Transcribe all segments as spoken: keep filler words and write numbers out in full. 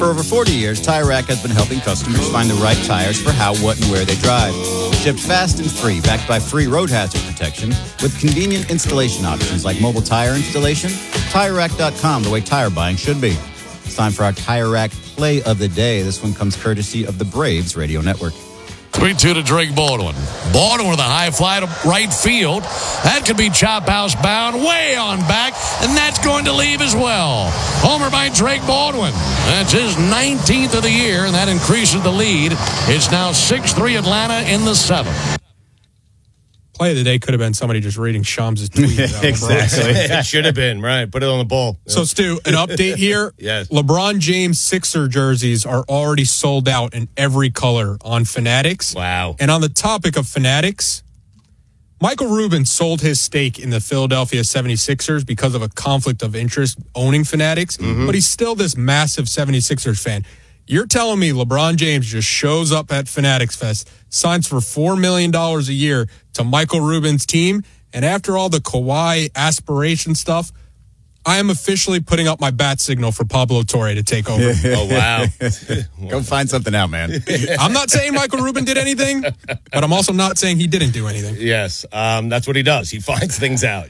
For over forty years, Tire Rack has been helping customers find the right tires for how, what, and where they drive. Shipped fast and free, backed by free road hazard protection, with convenient installation options like mobile tire installation. Tire Rack dot com, the way tire buying should be. It's time for our Tire Rack play of the day. This one comes courtesy of the Braves Radio Network. three two to Drake Baldwin. Baldwin with a high fly to right field. That could be chop house bound way on back, and that's going to leave as well. Homer by Drake Baldwin. That's his nineteenth of the year, and that increases the lead. It's now six three Atlanta in the seventh. Play of the day could have been somebody just reading Shams' tweet. Exactly. It should have been, right. Put it on the ball. So, Stu, an update here. Yes. LeBron James Sixer jerseys are already sold out in every color on Fanatics. Wow. And on the topic of Fanatics, Michael Rubin sold his stake in the Philadelphia seventy-sixers because of a conflict of interest owning Fanatics, mm-hmm. but he's still this massive seventy-sixers fan. You're telling me LeBron James just shows up at Fanatics Fest, signs for four million dollars a year to Michael Rubin's team, and after all the Kawhi aspiration stuff, I am officially putting up my bat signal for Pablo Torre to take over. Oh, wow. Go find something out, man. I'm not saying Michael Rubin did anything, but I'm also not saying he didn't do anything. Yes, um, that's what he does. He finds things out.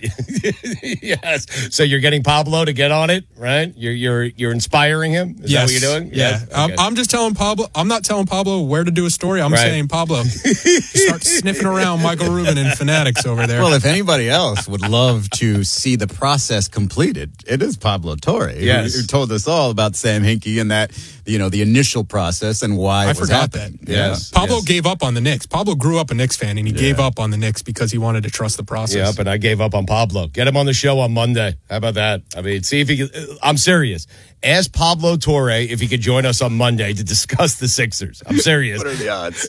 Yes. So you're getting Pablo to get on it, right? You're you're you're inspiring him? Is yes. that what you're doing? Yeah. Yes. I'm, Okay. I'm just telling Pablo, I'm not telling Pablo where to do a story. I'm Right. saying, Pablo, start sniffing around Michael Rubin and Fanatics over there. Well, if anybody else would love to see the process completed, it is Pablo Torre, Yes. who, who told us all about Sam Hinkie and that, you know, the initial process and why I it was forgot happening. that. Yes. Pablo yes. gave up on the Knicks. Pablo grew up a Knicks fan, and he gave up on the Knicks because he wanted to trust the process. Yep, and I gave up on Pablo. Get him on the show on Monday. How about that? I mean, see if he can. I'm serious. Ask Pablo Torre if he could join us on Monday to discuss the Sixers. I'm serious. What are the odds?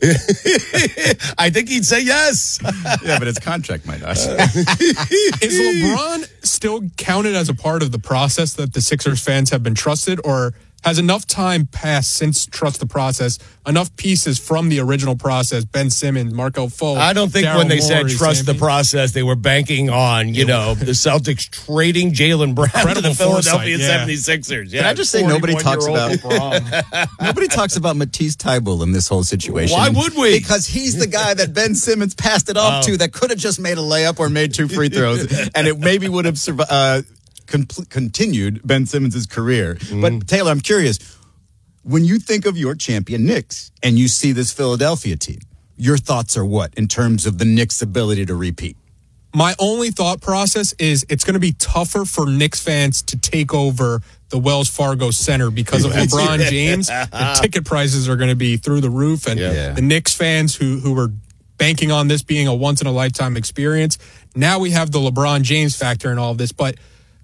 I think he'd say yes. Yeah, but his contract might not. Is LeBron still counted as a part of the process that the Sixers fans have been trusted, or has enough time passed since trust the process, enough pieces from the original process, Ben Simmons, Markel Fultz, I don't think Daryl when they Morey, said trust Sam the process, they were banking on, you know, the Celtics trading Jaylen Brown to Incredible the Philadelphia foresight, yeah. seventy-sixers. Yeah. Can I just say nobody talks about LeBron. nobody talks about Matisse Thybulle in this whole situation? Why would we? Because he's the guy that Ben Simmons passed it off Oh. to that could have just made a layup or made two free throws, and it maybe would have survi- uh, con- continued Ben Simmons' career. Mm-hmm. But Taylor, I'm curious. When you think of your champion Knicks and you see this Philadelphia team, your thoughts are what in terms of the Knicks' ability to repeat? My only thought process is it's going to be tougher for Knicks fans to take over the Wells Fargo Center because of LeBron James. The ticket prices are going to be through the roof, and Yeah. the Knicks fans who who were banking on this being a once-in-a-lifetime experience, now we have the LeBron James factor in all of this. But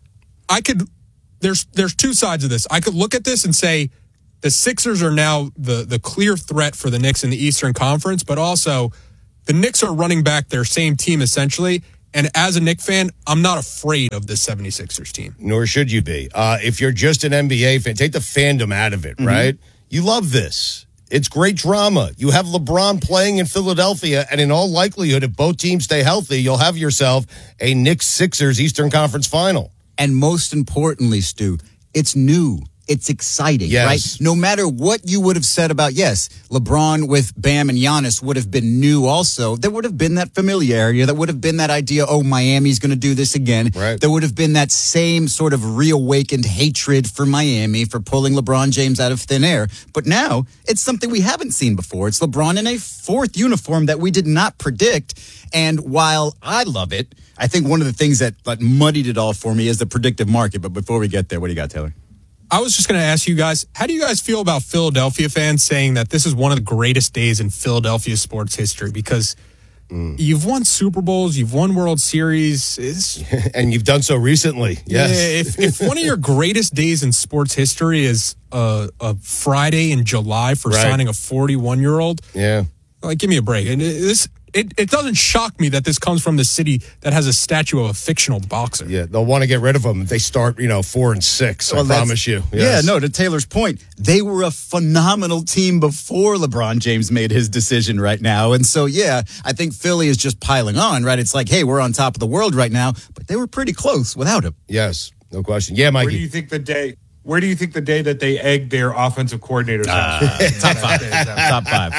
I could there's there's two sides of this. I could look at this and say the Sixers are now the the clear threat for the Knicks in the Eastern Conference, but also the Knicks are running back their same team essentially. And as a Knicks fan, I'm not afraid of this seventy-sixers team. Nor should you be. Uh, if you're just an N B A fan, take the fandom out of it, mm-hmm. right? You love this. It's great drama. You have LeBron playing in Philadelphia, and in all likelihood, if both teams stay healthy, you'll have yourself a Knicks-Sixers Eastern Conference final. And most importantly, Stu, it's new. It's exciting, Yes. right? No matter what you would have said about, yes, LeBron with Bam and Giannis would have been new also. There would have been that familiarity. There would have been that idea, oh, Miami's going to do this again. Right. There would have been that same sort of reawakened hatred for Miami for pulling LeBron James out of thin air. But now it's something we haven't seen before. It's LeBron in a fourth uniform that we did not predict. And while I love it, I think one of the things that, that muddied it all for me is the predictive market. But before we get there, what do you got, Taylor? I was just going to ask you guys, how do you guys feel about Philadelphia fans saying that this is one of the greatest days in Philadelphia sports history? Because mm. you've won Super Bowls, you've won World Series. It's, and you've done so recently. Yes. Yeah, if, if one of your greatest days in sports history is a, a Friday in July for right. signing a forty-one-year-old, yeah, like, give me a break. And this... It, it doesn't shock me that this comes from the city that has a statue of a fictional boxer. Yeah, they'll want to get rid of them if they start, you know, four and six. Well, I promise you. Yes. Yeah, no, to Taylor's point, they were a phenomenal team before LeBron James made his decision right now. And so, yeah, I think Philly is just piling on, right? It's like, hey, we're on top of the world right now, but they were pretty close without him. Yes, no question. Yeah, Mikey. Where do you think the day... Where do you think the day that they egged their offensive coordinators out? Uh, top five. Top five.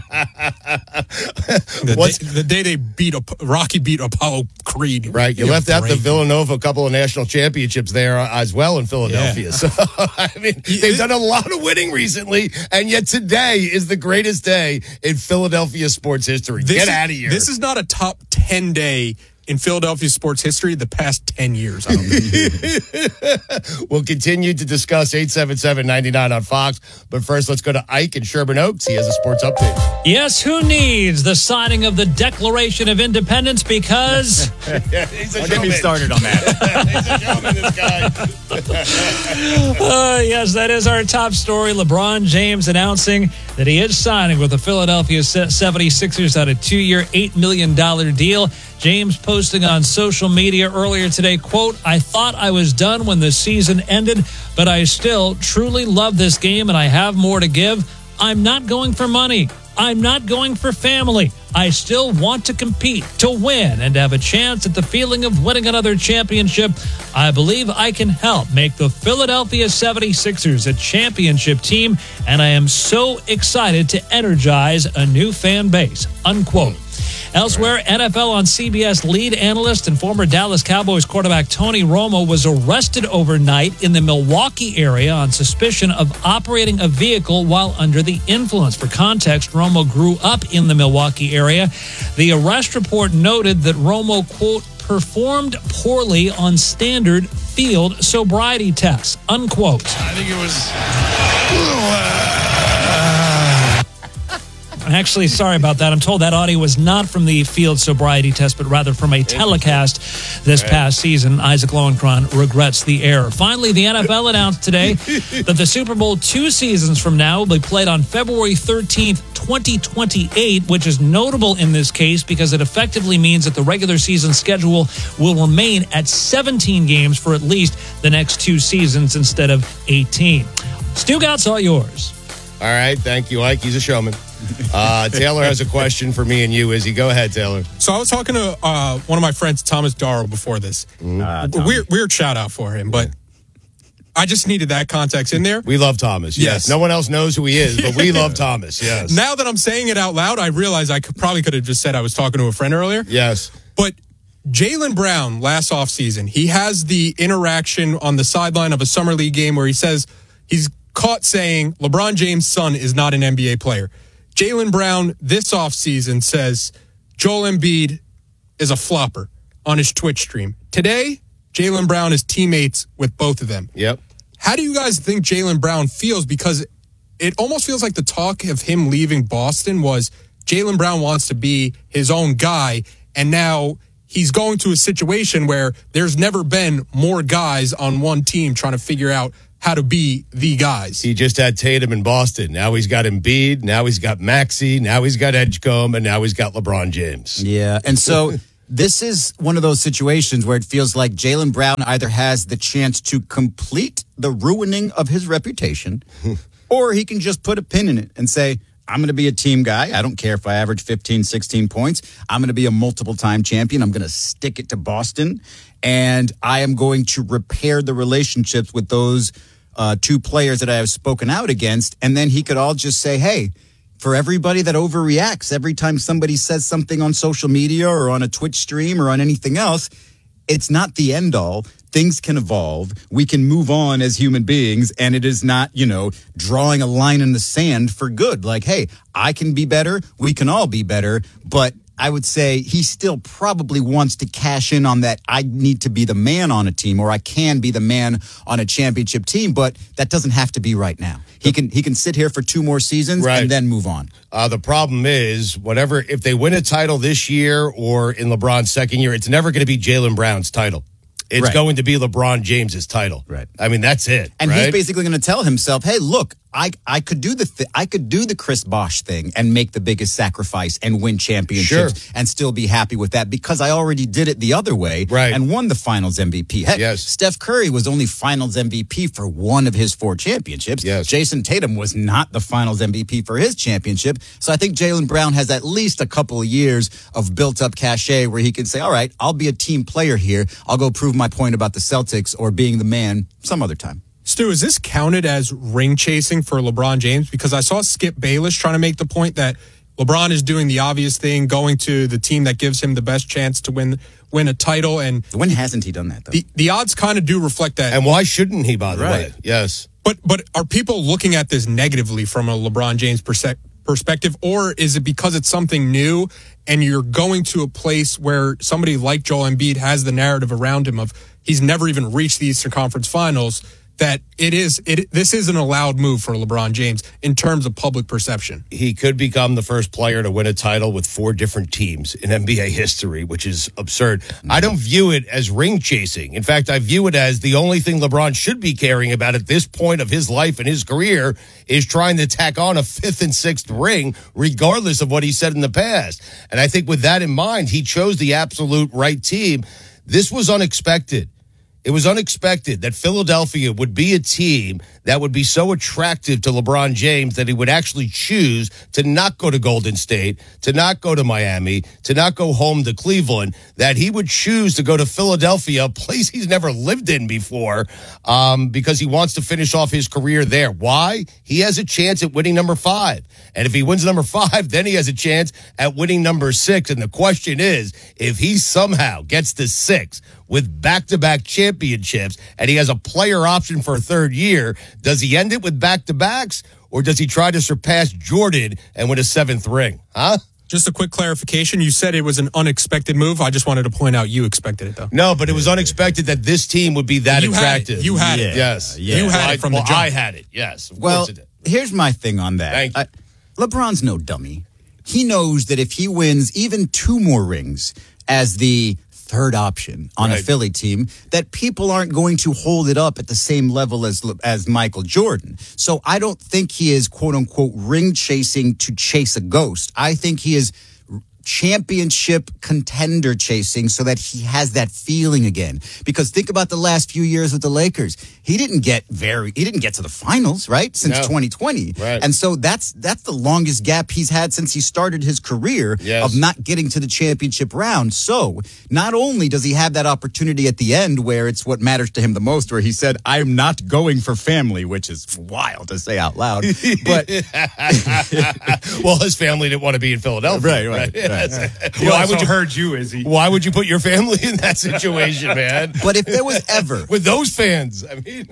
The day, the day they beat Rocky beat Apollo Creed. Right. You left out the Villanova couple of national championships there as well in Philadelphia. Yeah. So, I mean, they've done a lot of winning recently, and yet today is the greatest day in Philadelphia sports history. This Get is, out of here. This is not a top ten day in Philadelphia sports history the past ten years. I don't think. We'll continue to discuss eight seven seven, nine nine on Fox. But first, let's go to Ike in Sherman Oaks. He has a sports update. Yes, who needs the signing of the Declaration of Independence? Because yeah, he's a Don't get me started on that. He's a showman, this guy. uh, yes, that is our top story. LeBron James announcing that he is signing with the Philadelphia seventy-sixers on a two-year, eight million dollars deal. James posting on social media earlier today, quote, I thought I was done when the season ended, but I still truly love this game and I have more to give. I'm not going for money. I'm not going for family. I still want to compete, to win, and to have a chance at the feeling of winning another championship. I believe I can help make the Philadelphia seventy-sixers a championship team, and I am so excited to energize a new fan base, unquote. Elsewhere, N F L on C B S lead analyst and former Dallas Cowboys quarterback Tony Romo was arrested overnight in the Milwaukee area on suspicion of operating a vehicle while under the influence. For context, Romo grew up in the Milwaukee area. The arrest report noted that Romo, quote, performed poorly on standard field sobriety tests, unquote. I think it was... Actually, sorry about that. I'm told that audio was not from the field sobriety test, but rather from a telecast this past season. Isaac Lowenkron regrets the error. Finally, the N F L announced today that the Super Bowl two seasons from now will be played on February thirteenth, twenty twenty-eight, which is notable in this case because it effectively means that the regular season schedule will remain at seventeen games for at least the next two seasons instead of eighteen. Stugout's all yours. All right. Thank you, Ike. He's a showman. Uh, Taylor has a question for me and you, Izzy. Go ahead, Taylor. So I was talking to uh, one of my friends, Thomas Darrow, before this. Uh, weird, weird shout out for him, but I just needed that context in there. We love Thomas. Yes. Yes. No one else knows who he is, but we love Thomas. Yes. Now that I'm saying it out loud, I realize I could, probably could have just said I was talking to a friend earlier. Yes. But Jaylen Brown, last offseason, he has the interaction on the sideline of a summer league game where he says he's caught saying LeBron James' son is not an N B A player. Jaylen Brown this offseason says Joel Embiid is a flopper on his Twitch stream. Today, Jaylen Brown is teammates with both of them. Yep. How do you guys think Jaylen Brown feels? Because it almost feels like the talk of him leaving Boston was Jaylen Brown wants to be his own guy, and now he's going to a situation where there's never been more guys on one team trying to figure out how to be the guys. He just had Tatum in Boston. Now he's got Embiid. Now he's got Maxey. Now he's got Edgecombe. And now he's got LeBron James. Yeah, and so this is one of those situations where it feels like Jaylen Brown either has the chance to complete the ruining of his reputation, or he can just put a pin in it and say, I'm going to be a team guy. I don't care if I average fifteen, sixteen points. I'm going to be a multiple-time champion. I'm going to stick it to Boston, and I am going to repair the relationships with those uh, two players that I have spoken out against. And then he could all just say, hey, for everybody that overreacts every time somebody says something on social media or on a Twitch stream or on anything else, it's not the end all. Things can evolve. We can move on as human beings, and it is not, you know, drawing a line in the sand for good. Like, hey, I can be better. We can all be better. But I would say he still probably wants to cash in on that. I need to be the man on a team, or I can be the man on a championship team, but that doesn't have to be right now. He can he can sit here for two more seasons Right. and then move on. Uh, the problem is, whatever, if they win a title this year or in LeBron's second year, it's never going to be Jaylen Brown's title. It's Right. going to be LeBron James's title. Right. I mean, that's it. And right? he's basically going to tell himself, "Hey, look, I I could do the th- I could do the Chris Bosh thing and make the biggest sacrifice and win championships Sure. and still be happy with that because I already did it the other way Right. and won the Finals M V P. Heck, Yes. Steph Curry was only Finals M V P for one of his four championships. Yes. Jason Tatum was not the Finals M V P for his championship. So I think Jaylen Brown has at least a couple of years of built-up cachet where he can say, "All right, I'll be a team player here. I'll go prove my point about the Celtics or being the man some other time." Stu, is this counted as ring chasing for LeBron James? Because I saw Skip Bayless trying to make the point that LeBron is doing the obvious thing, going to the team that gives him the best chance to win win a title. And when hasn't he done that, though? The, the odds kind of do reflect that. And why shouldn't he, by the Right. way? Yes. But but are people looking at this negatively from a LeBron James perse- perspective, or is it because it's something new and you're going to a place where somebody like Joel Embiid has the narrative around him of he's never even reached the Eastern Conference Finals, that it is it this is an allowed move for LeBron James in terms of public perception? He could become the first player to win a title with four different teams in N B A history, which is absurd. I don't view it as ring chasing. In fact, I view it as the only thing LeBron should be caring about at this point of his life and his career is trying to tack on a fifth and sixth ring, regardless of what he said in the past. And I think with that in mind, he chose the absolute right team. This was unexpected. It was unexpected that Philadelphia would be a team that would be so attractive to LeBron James that he would actually choose to not go to Golden State, to not go to Miami, to not go home to Cleveland, that he would choose to go to Philadelphia, a place he's never lived in before, um, because he wants to finish off his career there. Why? He has a chance at winning number five. And if he wins number five, then he has a chance at winning number six. And the question is, if he somehow gets to six with back-to-back championships and he has a player option for a third year, does he end it with back-to-backs or does he try to surpass Jordan and win a seventh ring? Huh? Just a quick clarification. You said it was an unexpected move. I just wanted to point out you expected it, though. No, but it was unexpected that this team would be that you attractive. Had it. You had Yeah. it. Yes. Yeah. You had Well, it from I, the well, jump. I had it. Yes. Of Well, course it did. here's my thing on that. Thank you. I, LeBron's no dummy. He knows that if he wins even two more rings as the third option on Right. a Philly team, that people aren't going to hold it up at the same level as as Michael Jordan. So I don't think he is, quote unquote, ring chasing to chase a ghost. I think he is championship contender chasing so that he has that feeling again. Because think about the last few years with the Lakers. He didn't get very, he didn't get to the finals, right? Since No. twenty twenty. Right. And so that's, that's the longest gap he's had since he started his career Yes. of not getting to the championship round. So not only does he have that opportunity at the end where it's what matters to him the most, where he said, I'm not going for family, which is wild to say out loud. But Well, his family didn't want to be in Philadelphia. Right, right, Yes. He Why also would you heard you, Izzy. Why would you put your family in that situation, man? but if there was ever With those fans, I mean,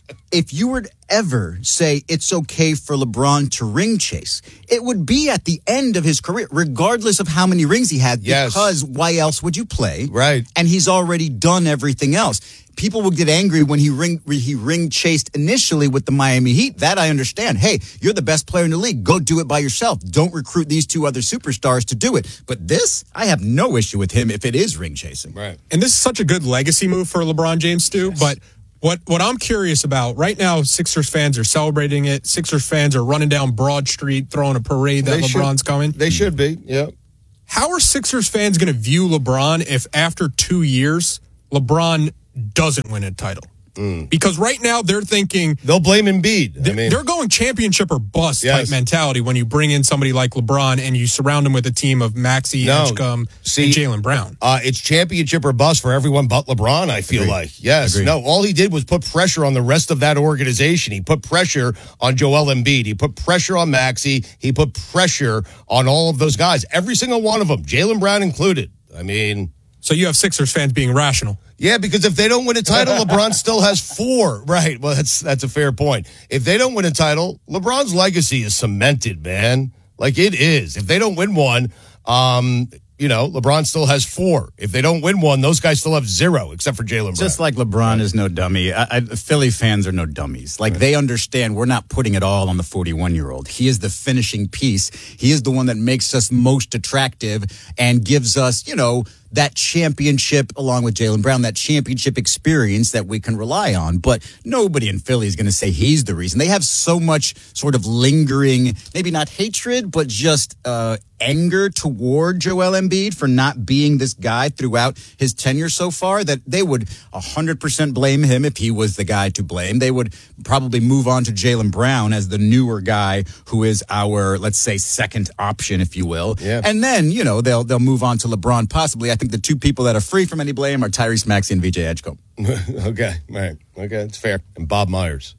if you were to ever say it's okay for LeBron to ring chase, it would be at the end of his career, regardless of how many rings he had, Yes. because why else would you play? Right. And he's already done everything else. People will get angry when he ring he ring chased initially with the Miami Heat. That I understand. Hey, you're the best player in the league. Go do it by yourself. Don't recruit these two other superstars to do it. But this, I have no issue with him if it is ring chasing. right. And this is such a good legacy move for LeBron James, Stu. But what what I'm curious about right now, Sixers fans are celebrating it. Sixers fans are running down Broad Street, throwing a parade that They should- LeBron's coming. They should be. Yeah. How are Sixers fans going to view LeBron if after two years LeBron doesn't win a title? Because right now they're thinking They'll blame Embiid. I they're, mean, they're going championship or bust Yes. type mentality when you bring in somebody like LeBron and you surround him with a team of Maxey, No. Edgecombe, See, and Jaylen Brown. Uh, it's championship or bust for everyone but LeBron, I feel Agreed. like. Yes. Agreed. No, all he did was put pressure on the rest of that organization. He put pressure on Joel Embiid. He put pressure on Maxey. He put pressure on all of those guys. Every single one of them, Jaylen Brown included. I mean, So you have Sixers fans being rational. yeah, because if they don't win a title, LeBron still has four. Right. Well, that's that's a fair point. If they don't win a title, LeBron's legacy is cemented, man. Like it is. If they don't win one, um, you know, LeBron still has four. If they don't win one, those guys still have zero, except for Jaylen Brown. Just like LeBron is no dummy, I, I, Philly fans are no dummies. Like, they understand we're not putting it all on the forty-one-year-old. He is the finishing piece. He is the one that makes us most attractive and gives us, you know, that championship, along with Jaylen Brown, that championship experience that we can rely on. But nobody in Philly is going to say he's the reason. They have so much sort of lingering, maybe not hatred, but just uh, anger toward Joel Embiid for not being this guy throughout his tenure so far that they would one hundred percent blame him if he was the guy to blame. They would probably move on to Jaylen Brown as the newer guy who is our, let's say, second option, if you will. Yeah. And then, you know, they'll they'll move on to LeBron possibly. I think the two people that are free from any blame are Tyrese Maxey and V J Edgecombe. Okay, right. Okay, that's fair. And Bob Myers.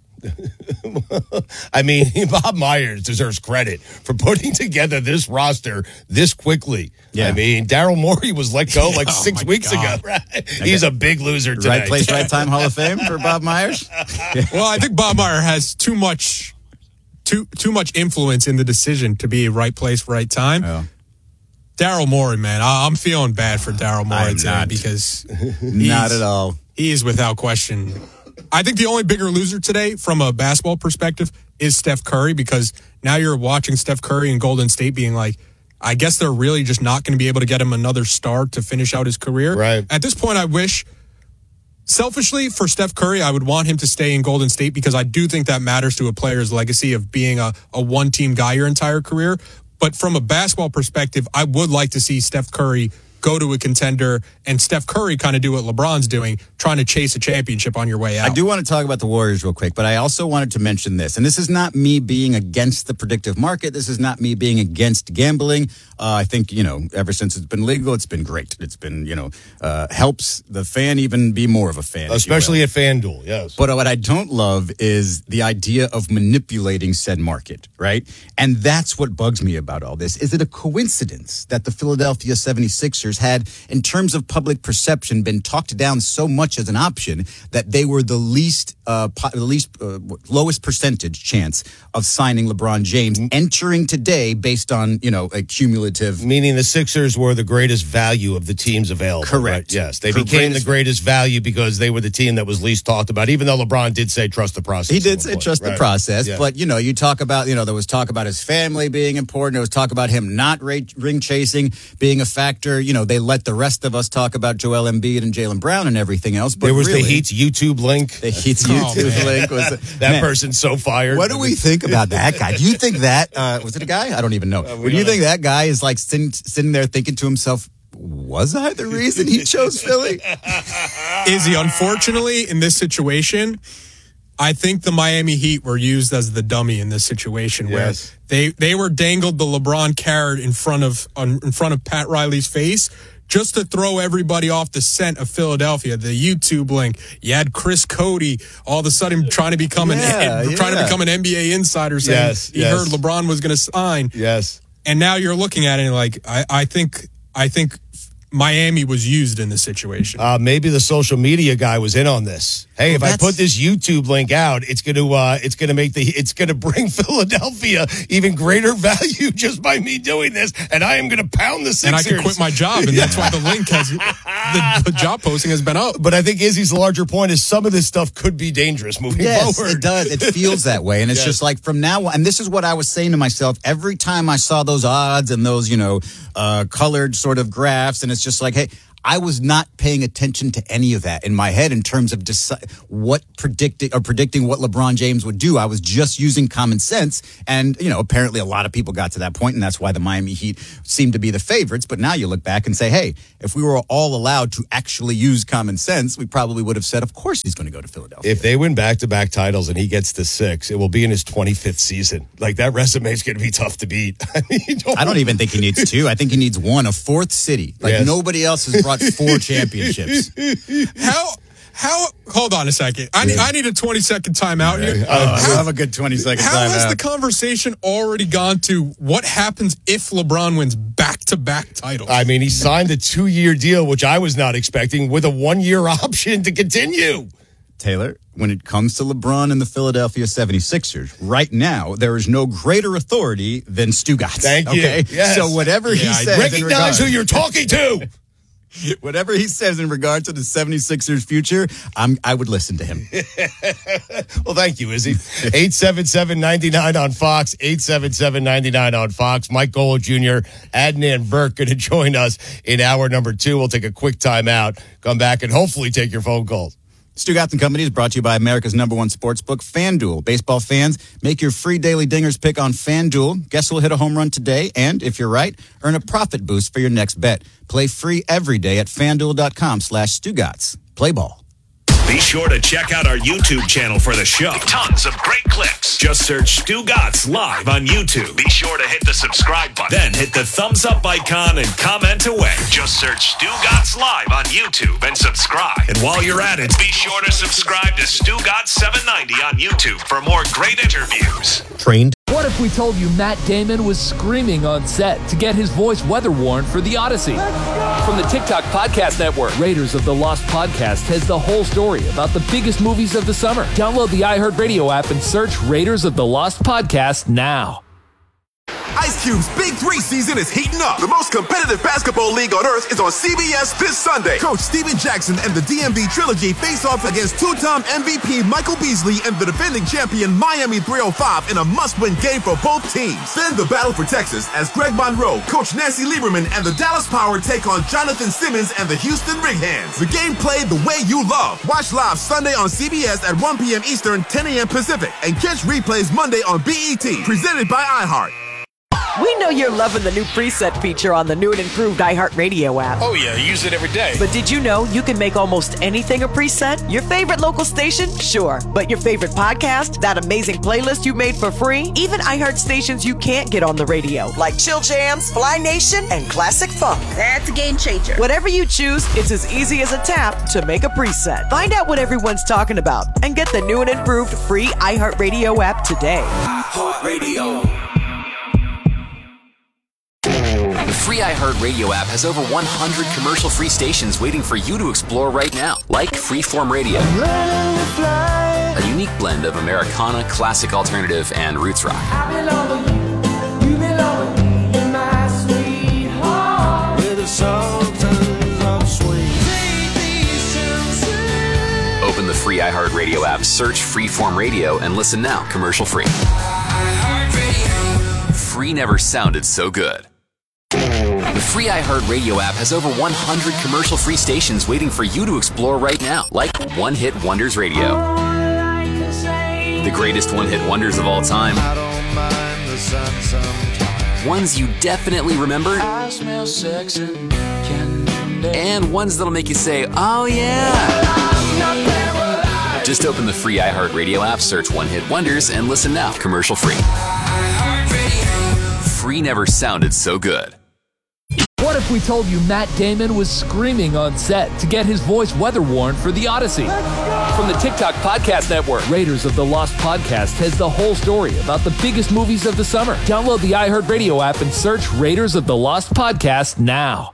I mean, Bob Myers deserves credit for putting together this roster this quickly. Yeah. I mean, Daryl Morey was let go like Oh, six my weeks God. ago. Right? He's a big loser today. Right place, right time Hall of Fame for Bob Myers? Well, I think Bob Meyer has too much, too too much influence in the decision to be right place, right time. Oh. Daryl Morey, man, I, I'm feeling bad for Daryl Morey I'm today not. because Not he's- at all. He is without question. I think the only bigger loser today from a basketball perspective is Steph Curry, because now you're watching Steph Curry and Golden State being like, I guess they're really just not going to be able to get him another star to finish out his career. Right. At this point, I wish, selfishly, for Steph Curry, I would want him to stay in Golden State because I do think that matters to a player's legacy of being a, a one-team guy your entire career. But from a basketball perspective, I would like to see Steph Curry go to a contender and Steph Curry kind of do what LeBron's doing, trying to chase a championship on your way out. I do want to talk about the Warriors real quick, but I also wanted to mention this. And this is not me being against the predictive market. This is not me being against gambling. Uh, I think, you know, ever since it's been legal, it's been great. It's been, you know, uh, helps the fan even be more of a fan. if you will. Especially at FanDuel, yes. But what I don't love is the idea of manipulating said market, right? And that's what bugs me about all this. Is it a coincidence that the Philadelphia seventy-sixers had, in terms of public perception, been talked down so much as an option that they were the least, uh, po- the least uh, lowest percentage chance of signing LeBron James entering today based on, you know, a cumulative. Meaning the Sixers were the greatest value of the teams available. Correct. Right? Yes, they Correct. became the greatest value because they were the team that was least talked about, even though LeBron did say trust the process. He did at say one point. trust the Right. process, Yeah. but, you know, you talk about, you know, there was talk about his family being important. There was talk about him not ra- ring chasing being a factor. You know, they let the rest of us talk about Joel Embiid and Jaylen Brown and everything else. But There was really, the Heat's YouTube link. The Heat's Oh, YouTube man. link was That man, person's so fired. What do we think about that guy? Do you think that uh, was it a guy? I don't even know. we do you don't think that guy is like sitting, sitting there thinking to himself, was I the reason he chose Philly? Izzy, unfortunately, in this situation, I think the Miami Heat were used as the dummy in this situation, Yes. where they they were dangled the LeBron carrot in front of on, in front of Pat Riley's face just to throw everybody off the scent of Philadelphia. The YouTube link, you had Chris Cody all of a sudden trying to become Yeah, an trying to yeah. become an N B A insider, saying Yes, he yes. heard LeBron was going to sign, Yes. and now you're looking at it and like I, I think I think Miami was used in this situation. Uh, maybe the social media guy was in on this. Hey, if I that's- put this YouTube link out, it's going to uh, it's going to make the it's going to bring Philadelphia even greater value just by me doing this, and I am going to pound the Sixers. and I can quit my job, and that's why the link has the, the job posting has been up. But I think Izzy's larger point is some of this stuff could be dangerous moving Yes, forward. it does. It feels that way. And it's Yes. just like from now on, and this is what I was saying to myself every time I saw those odds and those, you know, uh, colored sort of graphs. And it's just like, hey, I was not paying attention to any of that in my head in terms of deci- what predicting or predicting what LeBron James would do. I was just using common sense. And, you know, apparently a lot of people got to that point, and that's why the Miami Heat seemed to be the favorites. But now you look back and say, hey, if we were all allowed to actually use common sense, we probably would have said, of course he's going to go to Philadelphia. If they win back-to-back titles and he gets to six, it will be in his twenty-fifth season. Like, that resume is going to be tough to beat. I mean, you don't I don't even think he needs two. I think he needs one, a fourth city. Like Yes. nobody else has brought four championships. How how? Hold on a second. I need I need a twenty second timeout here. Uh, how have a good twenty second how time has out. the conversation already gone to what happens if LeBron wins back to back titles? I mean, he signed a two-year deal, which I was not expecting, with a one-year option to continue. Taylor, when it comes to LeBron and the Philadelphia seventy-sixers, right now, there is no greater authority than Stugatz. Thank you. Okay? Yes. So whatever he Yeah, I says in Recognize regard, who you're talking to. whatever he says in regard to the seventy-sixers future, I'm, I would listen to him. Well, thank you, Izzy. eight seven seven, nine nine on Fox, eight seven seven, nine nine on Fox. Mike Golo Junior, Adnan Burke going to join us in hour number two. We'll take a quick time out, come back, and hopefully take your phone calls. Stugatz and Company is brought to you by America's number one sports book, FanDuel. Baseball fans, make your free daily dingers pick on FanDuel. Guess who'll hit a home run today? And if you're right, earn a profit boost for your next bet. Play free every day at FanDuel.com slash Stugatz. Play ball. Be sure to check out our YouTube channel for the show. Tons of great clips. Just search Stu Gatz Live on YouTube. Be sure to hit the subscribe button. Then hit the thumbs up icon and comment away. Just search Stu Gatz Live on YouTube and subscribe. And while you're at it, be sure to subscribe to Stu Gatz seven ninety on YouTube for more great interviews. Trained. What if we told you Matt Damon was screaming on set to get his voice weather worn for The Odyssey? From the TikTok Podcast Network, Raiders of the Lost Podcast has the whole story about the biggest movies of the summer. Download the iHeartRadio app and search Raiders of the Lost Podcast now. Ice Cube's Big Three season is heating up. The most competitive basketball league on earth is on C B S this Sunday. Coach Steven Jackson and the D M V Trilogy face off against two-time M V P Michael Beasley and the defending champion Miami three oh five in a must-win game for both teams. Then the battle for Texas as Greg Monroe, Coach Nancy Lieberman, and the Dallas Power take on Jonathan Simmons and the Houston Rig Hands. The game played the way you love. Watch live Sunday on C B S at one p.m. Eastern, ten a.m. Pacific, and catch replays Monday on B E T. Presented by iHeart. We know you're loving the new preset feature on the new and improved iHeartRadio app. Oh, yeah, I use it every day. But did you know you can make almost anything a preset? Your favorite local station? Sure. But your favorite podcast? That amazing playlist you made for free? Even iHeart stations you can't get on the radio, like Chill Jams, Fly Nation, and Classic Funk. That's a game changer. Whatever you choose, it's as easy as a tap to make a preset. Find out what everyone's talking about and get the new and improved free iHeartRadio app today. iHeartRadio. The free iHeartRadio app has over one hundred commercial-free stations waiting for you to explore right now, like Freeform Radio, a unique blend of Americana, classic alternative, and roots rock. Open the free iHeartRadio app, search Freeform Radio, and listen now, commercial-free. Free never sounded so good. The free iHeartRadio app has over one hundred commercial-free stations waiting for you to explore right now, like One Hit Wonders Radio. The greatest one-hit wonders of all time. Ones you definitely remember. And ones that'll make you say, oh yeah. Just open the free iHeartRadio app, search One Hit Wonders, and listen now, commercial-free. Free never sounded so good. What if we told you Matt Damon was screaming on set to get his voice weather worn for The Odyssey? From the TikTok Podcast Network, Raiders of the Lost Podcast has the whole story about the biggest movies of the summer. Download the iHeartRadio app and search Raiders of the Lost Podcast now.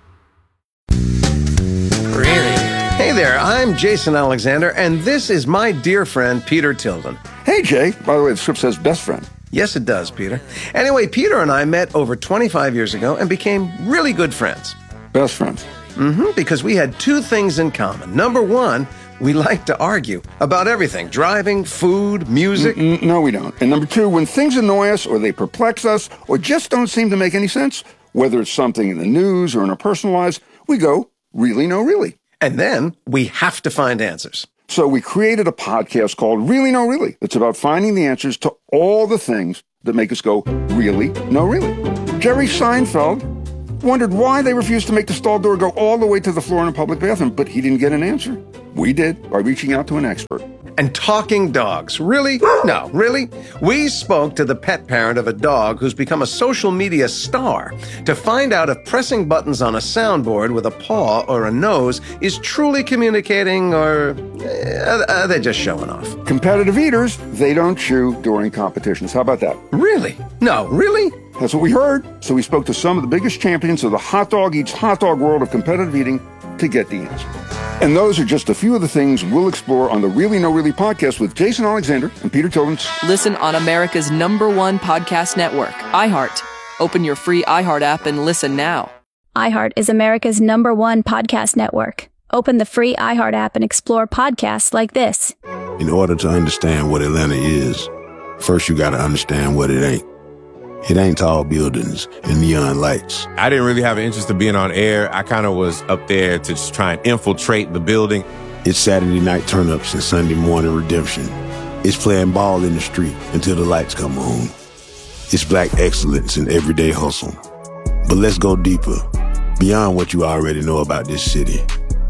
Really? Hey there, I'm Jason Alexander, and this is my dear friend, Peter Tilden. Hey, Jay. By the way, the script says best friend. Yes, it does, Peter. Anyway, Peter and I met over twenty-five years ago and became really good friends. Best friends? Mm-hmm, because we had two things in common. Number one, we like to argue about everything. Driving, food, music. Mm-mm, no, we don't. And number two, when things annoy us or they perplex us or just don't seem to make any sense, whether it's something in the news or in our personal lives, we go, really, no, really. And then we have to find answers. So we created a podcast called Really No Really. It's about finding the answers to all the things that make us go, really, no, really. Jerry Seinfeld wondered why they refused to make the stall door go all the way to the floor in a public bathroom, but he didn't get an answer. We did by reaching out to an expert. And talking dogs. Really? No, really? We spoke to the pet parent of a dog who's become a social media star to find out if pressing buttons on a soundboard with a paw or a nose is truly communicating or uh, are they just showing off? Competitive eaters, they don't chew during competitions. How about that? Really? No, really? That's what we heard. So we spoke to some of the biggest champions of the hot dog eats hot dog world of competitive eating to get the answer. And those are just a few of the things we'll explore on the Really No Really podcast with Jason Alexander and Peter Tilden. Listen on America's number one podcast network, iHeart. Open your free iHeart app and listen now. iHeart is America's number one podcast network. Open the free iHeart app and explore podcasts like this. In order to understand what Atlanta is, first you got to understand what it ain't. It ain't tall buildings and neon lights. I didn't really have an interest in being on air. I kind of was up there to just try and infiltrate the building. It's Saturday night turn-ups and Sunday morning redemption. It's playing ball in the street until the lights come on. It's black excellence in everyday hustle. But let's go deeper, beyond what you already know about this city.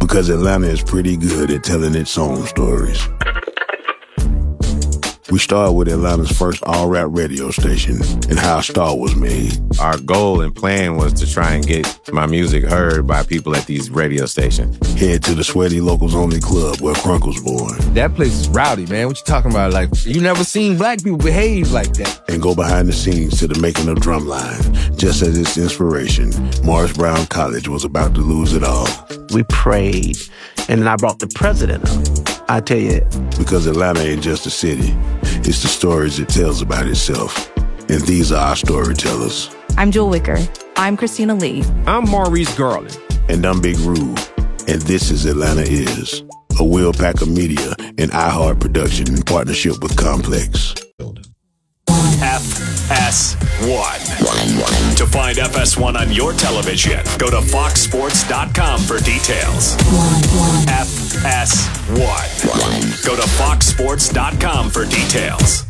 Because Atlanta is pretty good at telling its own stories. We started with Atlanta's first all-rap radio station and how a star was made. Our goal and plan was to try and get my music heard by people at these radio stations. Head to the Sweaty Locals Only Club where Crunk was born. That place is rowdy, man. What you talking about? Like, you never seen black people behave like that. And go behind the scenes to the making of Drumline. Just as its inspiration, Morris Brown College was about to lose it all. We prayed, and then I brought the president up. I tell you. Because Atlanta ain't just a city. It's the stories it tells about itself. And these are our storytellers. I'm Jewel Wicker. I'm Christina Lee. I'm Maurice Garland. And I'm Big Rube. And this is Atlanta Is, a Will Packer Media and iHeart production in partnership with Complex. F S one. To find F S one on your television, go to fox sports dot com for details. F S one. Go to fox sports dot com for details.